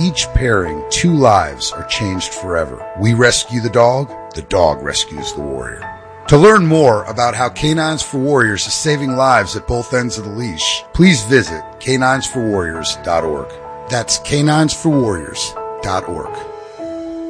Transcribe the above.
each pairing, 2 lives are changed forever. We rescue the dog rescues the warrior. To learn more about how Canines for Warriors is saving lives at both ends of the leash, please visit caninesforwarriors.org. That's caninesforwarriors.org.